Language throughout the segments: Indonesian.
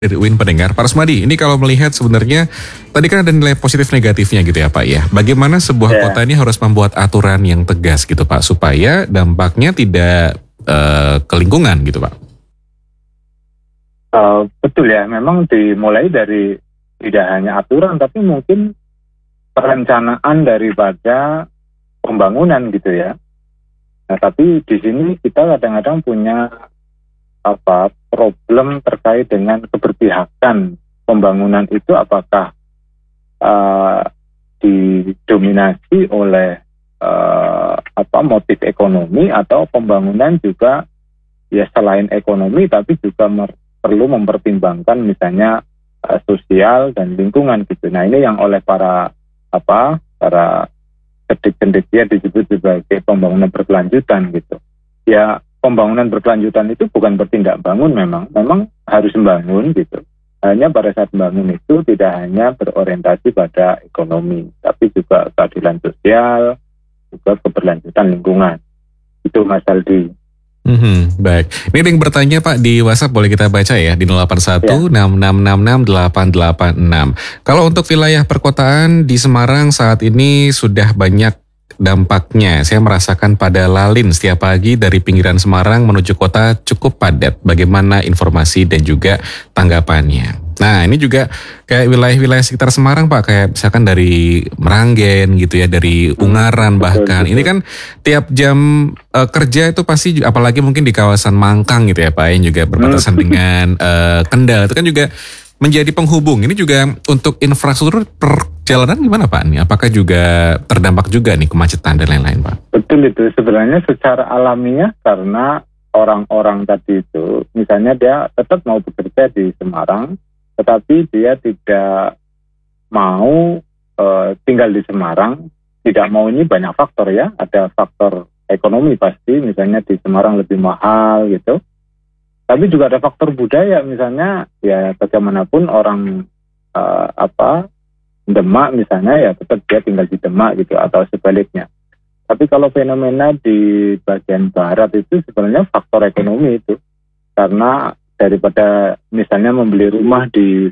Dari UIN pendengar, Pak Rusmadi, ini kalau melihat sebenarnya tadi kan ada nilai positif negatifnya gitu ya Pak ya. Bagaimana sebuah kota ini harus membuat aturan yang tegas gitu Pak, supaya dampaknya tidak ke lingkungan gitu Pak. Betul ya, memang dimulai dari tidak hanya aturan, tapi mungkin perencanaan daripada pembangunan gitu ya. Nah, tapi di sini kita kadang-kadang punya problem terkait dengan keberpihakan pembangunan itu, apakah didominasi oleh motif ekonomi, atau pembangunan juga ya selain ekonomi tapi juga perlu mempertimbangkan misalnya sosial dan lingkungan gitu. Nah, ini yang oleh para cendekia disebut sebagai pembangunan berkelanjutan gitu. Ya, pembangunan berkelanjutan itu bukan bertindak bangun, memang harus membangun gitu. Hanya pada saat membangun itu tidak hanya berorientasi pada ekonomi, tapi juga keadilan sosial, juga keberlanjutan lingkungan. Itu Mas Aldi. Baik. Ini ada yang bertanya Pak di WhatsApp, boleh kita baca ya di 081 6666 886. Kalau untuk wilayah perkotaan di Semarang saat ini sudah banyak dampaknya. Saya merasakan pada lalin setiap pagi dari pinggiran Semarang menuju kota cukup padat. Bagaimana informasi dan juga tanggapannya? Nah, ini juga kayak wilayah-wilayah sekitar Semarang Pak, kayak misalkan dari Meranggen gitu ya, dari Ungaran bahkan. Ini kan tiap jam kerja itu pasti, apalagi mungkin di kawasan Mangkang gitu ya Pak, yang juga berbatasan dengan Kendal. Itu kan juga menjadi penghubung. Ini juga untuk infrastruktur perjalanan gimana Pak? Nih, apakah juga terdampak juga nih kemacetan dan lain-lain Pak? Betul itu. Sebenarnya secara alamiah karena orang-orang tadi itu, misalnya dia tetap mau bekerja di Semarang, tetapi dia tidak mau tinggal di Semarang. Tidak mau ini banyak faktor ya. Ada faktor ekonomi pasti, misalnya di Semarang lebih mahal gitu. Tapi juga ada faktor budaya, misalnya ya bagaimanapun orang Demak misalnya ya tetap dia tinggal di Demak gitu, atau sebaliknya. Tapi kalau fenomena di bagian barat itu sebenarnya faktor ekonomi itu, karena daripada misalnya membeli rumah di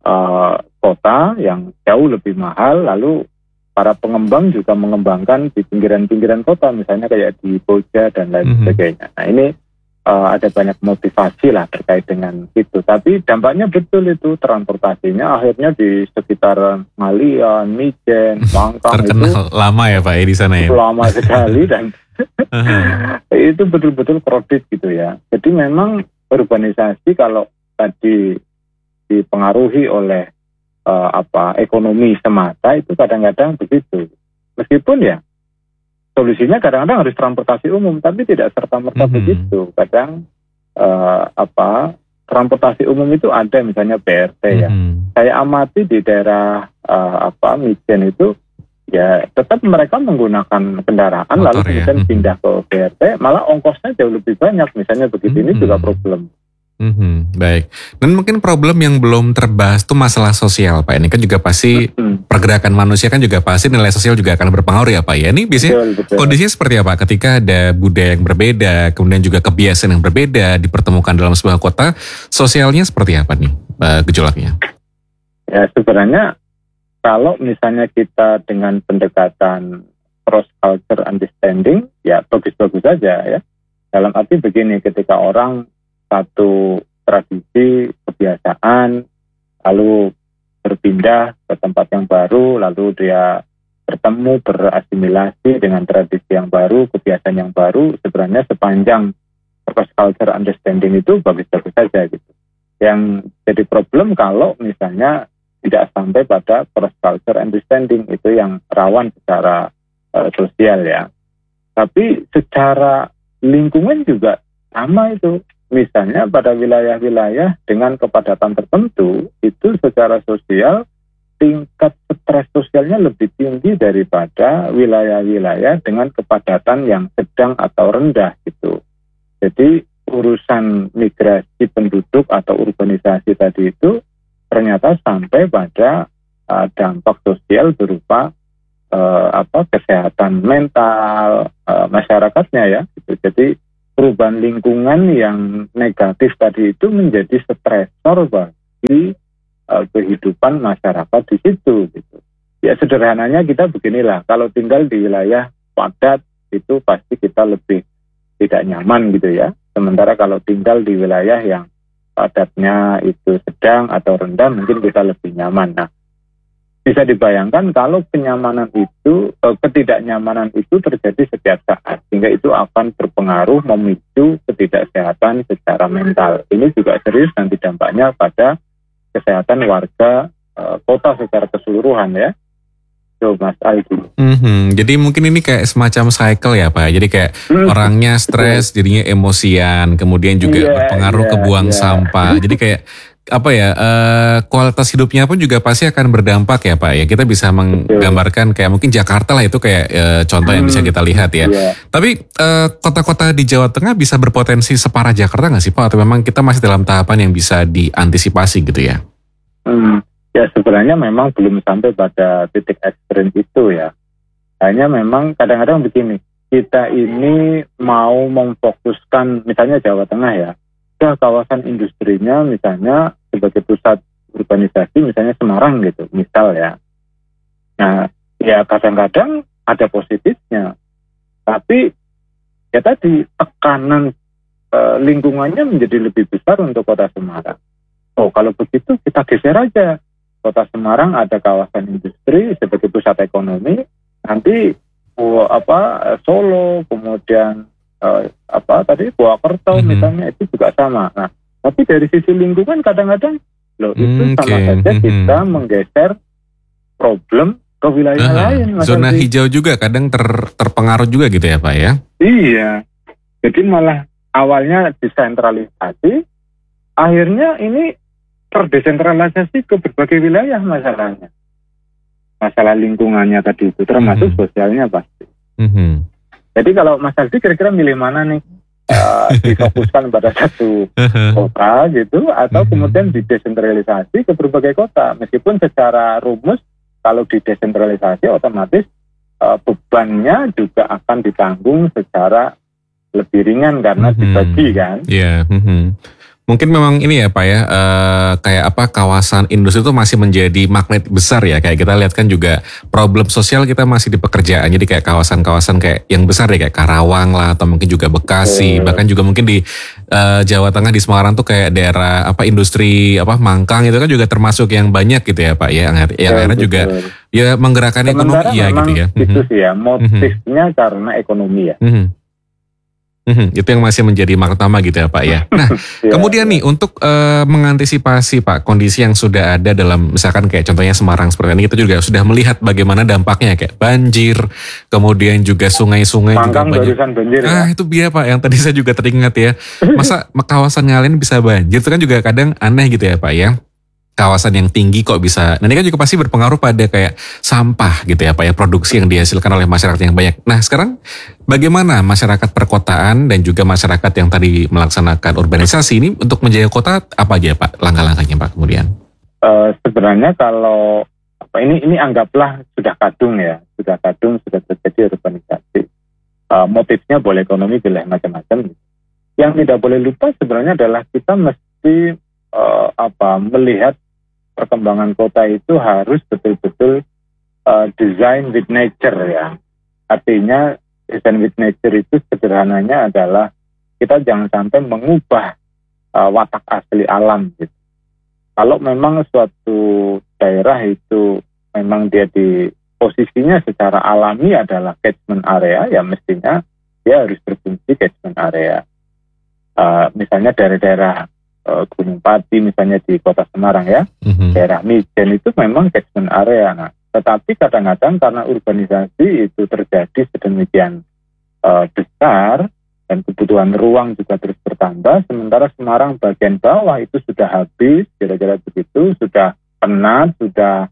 kota yang jauh lebih mahal, lalu para pengembang juga mengembangkan di pinggiran-pinggiran kota, misalnya kayak di Boja dan lain sebagainya. Nah, ini ada banyak motivasi lah terkait dengan itu. Tapi dampaknya betul itu, transportasinya akhirnya di sekitar Malian, Mijen, Mangkang terkenal itu lama ya Pak ya di sana ya. Lama sekali dan itu betul-betul kredit gitu ya. Jadi memang urbanisasi kalau tadi dipengaruhi oleh ekonomi semata itu kadang-kadang begitu. Meskipun ya solusinya kadang-kadang harus transportasi umum, tapi tidak serta-merta begitu. Kadang transportasi umum itu ada, misalnya BRT ya. Saya amati di daerah Mijen itu ya tetap mereka menggunakan kendaraan motor, lalu kemudian pindah ke BRT, malah ongkosnya jauh lebih banyak, misalnya begitu. Ini juga problem. Baik. Dan mungkin problem yang belum terbahas itu masalah sosial Pak. Ini kan juga pasti pergerakan manusia kan juga pasti nilai sosial juga akan berpengaruh ya Pak ya. Ini biasanya betul. Kondisinya seperti apa ketika ada budaya yang berbeda, kemudian juga kebiasaan yang berbeda dipertemukan dalam sebuah kota, sosialnya seperti apa nih gejolaknya? Ya sebenarnya kalau misalnya kita dengan pendekatan cross culture understanding, ya bagus-bagus saja ya. Dalam arti begini, ketika orang satu tradisi, kebiasaan, lalu berpindah ke tempat yang baru, lalu dia bertemu, berasimilasi dengan tradisi yang baru, kebiasaan yang baru, sebenarnya sepanjang cross culture understanding itu bagus-bagus saja gitu. Yang jadi problem kalau misalnya tidak sampai pada cross culture understanding, itu yang rawan secara sosial ya. Tapi secara lingkungan juga sama itu. Misalnya pada wilayah-wilayah dengan kepadatan tertentu, itu secara sosial tingkat stres sosialnya lebih tinggi daripada wilayah-wilayah dengan kepadatan yang sedang atau rendah gitu. Jadi urusan migrasi penduduk atau urbanisasi tadi itu ternyata sampai pada dampak sosial berupa kesehatan mental masyarakatnya ya gitu. Jadi perubahan lingkungan yang negatif tadi itu menjadi stresor bagi kehidupan masyarakat di situ gitu. Ya sederhananya kita beginilah, kalau tinggal di wilayah padat itu pasti kita lebih tidak nyaman gitu ya. Sementara kalau tinggal di wilayah yang padatnya itu sedang atau rendah mungkin kita lebih nyaman. Nah, bisa dibayangkan kalau ketidaknyamanan itu terjadi setiap saat, sehingga itu akan berpengaruh memicu ketidaksehatan secara mental. Ini juga serius nanti dampaknya pada kesehatan warga kota secara keseluruhan ya. So, Mas Aldi. Jadi mungkin ini kayak semacam cycle ya Pak. Jadi kayak orangnya stres, jadinya emosian, kemudian juga berpengaruh ke buang sampah. Jadi kayak apa ya, kualitas hidupnya pun juga pasti akan berdampak ya Pak ya. Kita bisa menggambarkan kayak mungkin Jakarta lah itu kayak contoh yang bisa kita lihat ya. Tapi kota-kota di Jawa Tengah bisa berpotensi separah Jakarta nggak sih Pak? Atau memang kita masih dalam tahapan yang bisa diantisipasi gitu ya? Ya sebenarnya memang belum sampai pada titik ekstrim itu ya. Hanya memang kadang-kadang begini, kita ini mau memfokuskan misalnya Jawa Tengah ya, ke kawasan industrinya misalnya sebagai pusat urbanisasi misalnya Semarang gitu, misal ya. Nah ya kadang-kadang ada positifnya, tapi ya tadi tekanan lingkungannya menjadi lebih besar untuk kota Semarang. Oh kalau begitu kita geser aja. Kota Semarang ada kawasan industri sebagai pusat ekonomi, nanti Solo, kemudian Purwokerto misalnya itu juga sama. Nah, tapi dari sisi lingkungan kadang-kadang itu sama saja kita menggeser problem ke wilayah lain. Zona hijau juga kadang terpengaruh juga gitu ya Pak ya? Iya, jadi malah awalnya desentralisasi, akhirnya ini terdesentralisasi ke berbagai wilayah masalahnya. Masalah lingkungannya tadi itu, termasuk sosialnya pasti. Jadi kalau Mas Aldi kira-kira milih mana nih? Difokuskan pada satu kota gitu, atau kemudian didesentralisasi ke berbagai kota. Meskipun secara rumus, kalau didesentralisasi otomatis bebannya juga akan ditanggung secara lebih ringan karena dibagi kan. Iya. Mungkin memang ini ya Pak ya, kayak apa kawasan industri itu masih menjadi magnet besar ya. Kayak kita lihat kan juga problem sosial kita masih di pekerjaan. Jadi kayak kawasan-kawasan kayak yang besar ya kayak Karawang lah atau mungkin juga Bekasi. Bahkan juga mungkin di Jawa Tengah di Semarang tuh kayak daerah industri Mangkang itu kan juga termasuk yang banyak gitu ya Pak ya. Yang akhirnya juga ya menggerakkan ekonomi ya gitu ya. Itu sih ya motifnya karena ekonomi ya. Itu yang masih menjadi magnet utama gitu ya Pak ya. Nah kemudian nih untuk mengantisipasi Pak kondisi yang sudah ada dalam misalkan kayak contohnya Semarang seperti ini, kita juga sudah melihat bagaimana dampaknya kayak banjir, kemudian juga sungai-sungai juga banyak. Banjir, itu dia Pak yang tadi saya juga teringat ya. Masa kawasan ngalain bisa banjir, itu kan juga kadang aneh gitu ya Pak ya. Kawasan yang tinggi kok bisa, nah ini kan juga pasti berpengaruh pada kayak sampah gitu ya Pak ya, produksi yang dihasilkan oleh masyarakat yang banyak. Nah sekarang bagaimana masyarakat perkotaan dan juga masyarakat yang tadi melaksanakan urbanisasi ini untuk menjaga kota apa aja Pak langkah-langkahnya Pak kemudian? Sebenarnya kalau ini anggaplah sudah kadung sudah terjadi urbanisasi. Motifnya boleh ekonomi, boleh macam-macam. Yang tidak boleh lupa sebenarnya adalah kita mesti melihat perkembangan kota itu harus betul-betul design with nature ya. Artinya design with nature itu sederhananya adalah kita jangan sampai mengubah watak asli alam gitu. Kalau memang suatu daerah itu memang dia di posisinya secara alami adalah catchment area, ya mestinya dia harus berfungsi catchment area. Misalnya daerah-daerah Gunung Pati misalnya di kota Semarang ya, daerah Mijen itu memang catchment area. Nah, tetapi kadang-kadang karena urbanisasi itu terjadi sedemikian besar dan kebutuhan ruang juga terus bertambah, sementara Semarang bagian bawah itu sudah habis, kira-kira begitu, sudah penat, sudah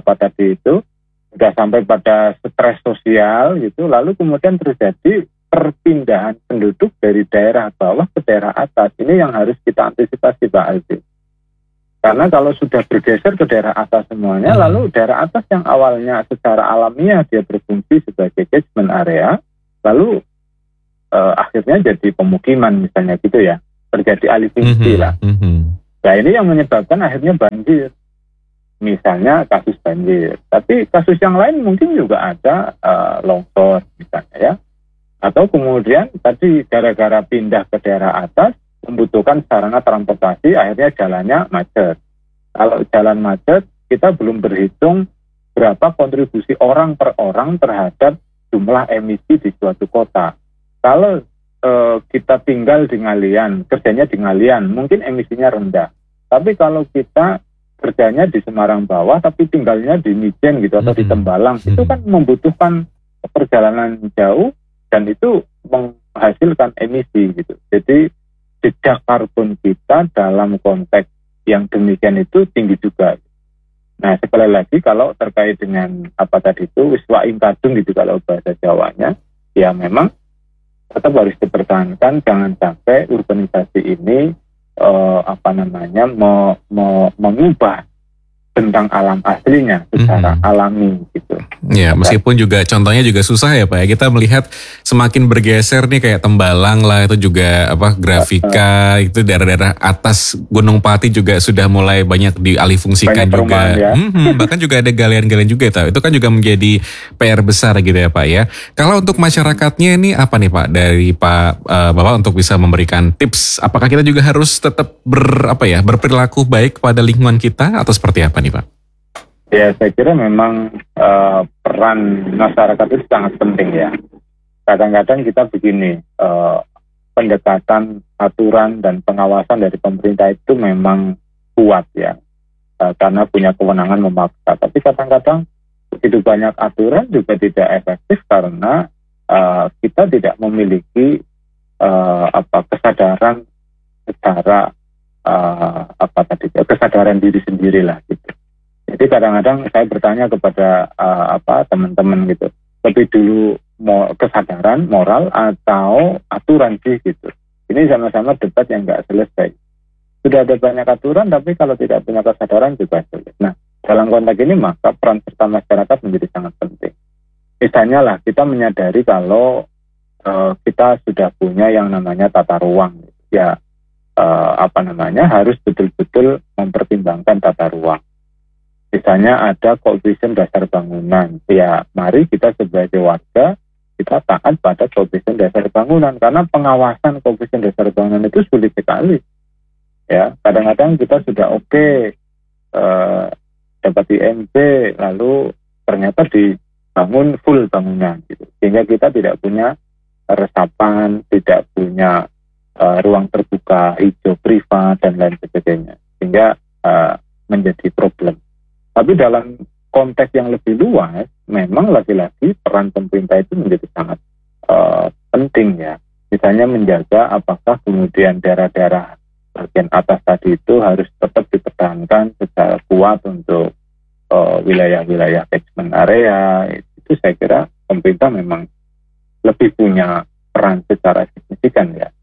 sudah sampai pada stres sosial gitu, lalu kemudian terjadi perpindahan penduduk dari daerah bawah ke daerah atas. Ini yang harus kita antisipasi Pak Aldi. Karena kalau sudah bergeser ke daerah atas semuanya, lalu daerah atas yang awalnya secara alamiah dia berfungsi sebagai catchment area, lalu akhirnya jadi pemukiman misalnya gitu ya, terjadi alih fungsi lah. Nah ini yang menyebabkan akhirnya banjir. Misalnya kasus banjir. Tapi kasus yang lain mungkin juga ada longsor misalnya ya. Atau kemudian tadi gara-gara pindah ke daerah atas membutuhkan sarana transportasi, akhirnya jalannya macet. Kalau jalan macet, kita belum berhitung berapa kontribusi orang per orang terhadap jumlah emisi di suatu kota. Kalau kita tinggal di ngalian, kerjanya di ngalian, mungkin emisinya rendah. Tapi kalau kita kerjanya di Semarang bawah, tapi tinggalnya di Mijen gitu atau di Tembalang, itu kan membutuhkan perjalanan jauh dan itu menghasilkan emisi gitu. Jadi jejak karbon kita dalam konteks yang demikian itu tinggi juga. Nah sekali lagi kalau terkait dengan apa tadi itu wiswa ingkadung gitu kalau bahasa Jawanya, ya memang tetap harus dipertahankan, jangan sampai urbanisasi ini mengubah tentang alam aslinya secara alami gitu. Ya, meskipun juga contohnya juga susah ya Pak ya. Kita melihat semakin bergeser nih kayak Tembalang lah, itu juga Grafika, itu daerah-daerah atas Gunung Pati juga sudah mulai banyak dialihfungsikan Banyak juga. ya. Bahkan juga ada galian-galian juga itu kan juga menjadi PR besar gitu ya Pak ya. Kalau untuk masyarakatnya ini apa nih Pak dari Pak Bapak untuk bisa memberikan tips, apakah kita juga harus tetap berperilaku baik pada lingkungan kita atau seperti apa nih Pak? Ya, saya kira memang peran masyarakat itu sangat penting ya. Kadang-kadang kita begini, pendekatan aturan dan pengawasan dari pemerintah itu memang kuat ya, karena punya kewenangan memaksa. Tapi kadang-kadang begitu banyak aturan juga tidak efektif karena kita tidak memiliki kesadaran secara kesadaran diri sendiri lah gitu. Jadi kadang-kadang saya bertanya kepada teman-teman gitu, lebih dulu kesadaran moral atau aturan sih gitu. Ini sama-sama debat yang nggak selesai. Sudah ada banyak aturan, tapi kalau tidak punya kesadaran juga sulit. Nah, dalam konteks ini maka peran serta masyarakat menjadi sangat penting. Misalnya lah kita menyadari kalau kita sudah punya yang namanya tata ruang, ya harus betul-betul mempertimbangkan tata ruang. Misalnya ada koefisien dasar bangunan, ya mari kita sebagai warga kita taat pada koefisien dasar bangunan karena pengawasan koefisien dasar bangunan itu sulit sekali. Ya, kadang-kadang kita sudah dapat IMB lalu ternyata dibangun full bangunan gitu. Sehingga kita tidak punya resapan, tidak punya ruang terbuka hijau privat dan lain sebagainya. Sehingga menjadi problem. Tapi dalam konteks yang lebih luas, memang lagi-lagi peran pemerintah itu menjadi sangat penting ya. Misalnya menjaga apakah kemudian daerah-daerah bagian atas tadi itu harus tetap dipertahankan secara kuat untuk wilayah-wilayah catchment area. Itu saya kira pemerintah memang lebih punya peran secara signifikan ya.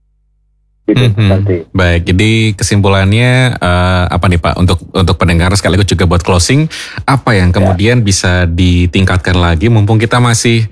Baik, jadi kesimpulannya apa nih Pak untuk pendengar sekaligus juga buat closing, apa yang kemudian bisa ditingkatkan lagi mumpung kita masih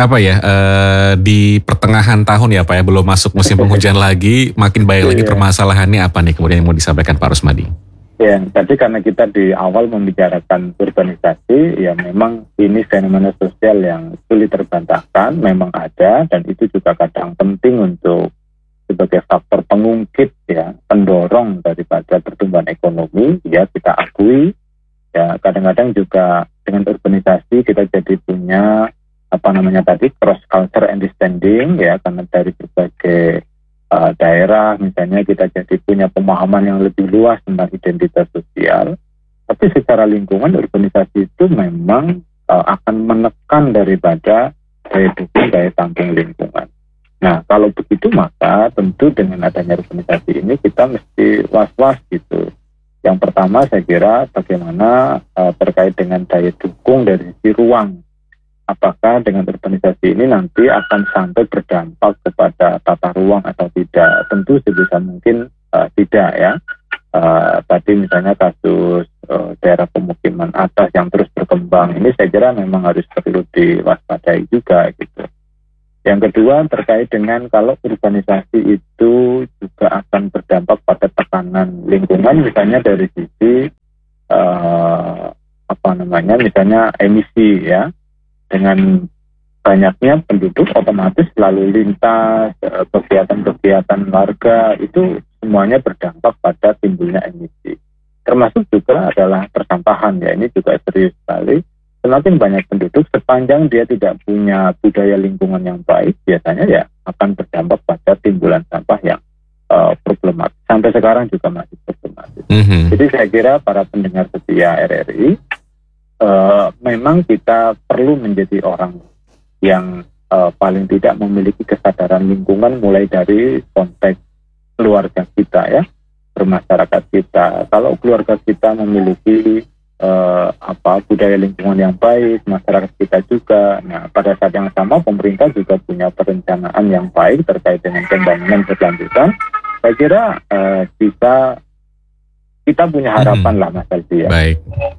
di pertengahan tahun ya Pak ya, belum masuk musim penghujan lagi, makin banyak lagi permasalahannya, apa nih kemudian yang mau disampaikan Pak Rusmadi? Ya, tadi karena kita di awal membicarakan urbanisasi, ya memang ini fenomena sosial yang sulit terbantahkan, memang ada dan itu juga kadang penting untuk sebagai faktor pengungkit ya, pendorong daripada pertumbuhan ekonomi, ya kita akui ya kadang-kadang juga dengan urbanisasi kita jadi punya cross culture understanding ya, karena dari berbagai daerah misalnya kita jadi punya pemahaman yang lebih luas tentang identitas sosial. Tapi secara lingkungan urbanisasi itu memang akan menekan daripada daya dukung daya tampung lingkungan. Nah, kalau begitu maka tentu dengan adanya urbanisasi ini kita mesti was-was gitu. Yang pertama saya kira bagaimana terkait dengan daya dukung dari sisi ruang. Apakah dengan urbanisasi ini nanti akan sampai berdampak kepada tata ruang atau tidak? Tentu sebisa mungkin tidak ya. Tadi misalnya kasus daerah pemukiman atas yang terus berkembang, ini saya kira memang harus perlu diwaspadai juga gitu. Yang kedua terkait dengan kalau urbanisasi itu juga akan berdampak pada tekanan lingkungan, misalnya dari sisi misalnya emisi ya, dengan banyaknya penduduk otomatis lalu lintas, kegiatan-kegiatan warga itu semuanya berdampak pada timbulnya emisi. Termasuk juga adalah persampahan ya, ini juga serius sekali. Semakin banyak penduduk, sepanjang dia tidak punya budaya lingkungan yang baik, biasanya ya akan berdampak pada timbulan sampah yang problematis. Sampai sekarang juga masih problematis. Jadi saya kira para pendengar setia RRI, memang kita perlu menjadi orang yang paling tidak memiliki kesadaran lingkungan mulai dari konteks keluarga kita ya, bermasyarakat kita. Kalau keluarga kita memiliki budaya lingkungan yang baik, masyarakat kita juga. Nah, pada saat yang sama pemerintah juga punya perencanaan yang baik terkait dengan pembangunan berkelanjutan. Saya kira kita punya harapan lah, Mas Aldi ya. Baik.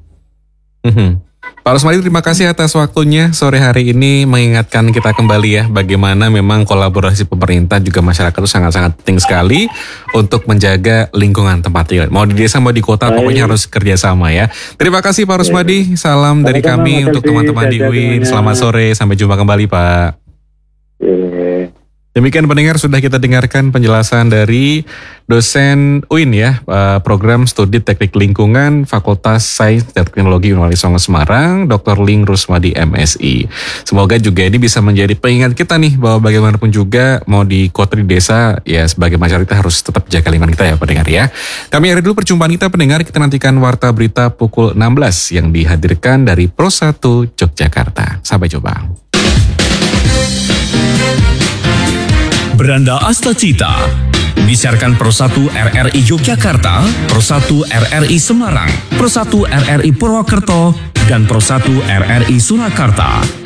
Pak Rusmadi, terima kasih atas waktunya sore hari ini mengingatkan kita kembali ya bagaimana memang kolaborasi pemerintah juga masyarakat itu sangat-sangat penting sekali untuk menjaga lingkungan tempat tinggal. Mau di desa mau di kota pokoknya harus kerjasama ya. Terima kasih Pak Rusmadi, salam dari kami untuk teman-teman di UIN. Selamat sore, sampai jumpa kembali Pak. Demikian pendengar, sudah kita dengarkan penjelasan dari dosen UIN ya, program studi teknik lingkungan Fakultas Sains dan Teknologi Universitas Songo Semarang, Dr. Ling Rusmadi MSI. Semoga juga ini bisa menjadi pengingat kita nih bahwa bagaimanapun juga mau di kota di desa ya sebagai masyarakat kita harus tetap jaga lingkungan kita ya pendengar ya. Kami akhiri dulu perjumpaan kita pendengar, kita nantikan Warta Berita pukul 16 yang dihadirkan dari Pro 1 Yogyakarta. Sampai jumpa. Beranda Asta Cita disiarkan Pro 1 RRI Yogyakarta, Pro 1 RRI Semarang, Pro 1 RRI Purwokerto, dan Pro 1 RRI Surakarta.